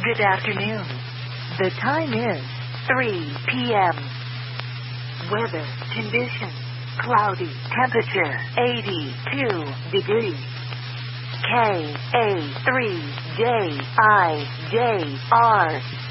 Good afternoon. The time is 3 p.m. Weather conditions: cloudy, temperature 82 degrees. KA3JIJR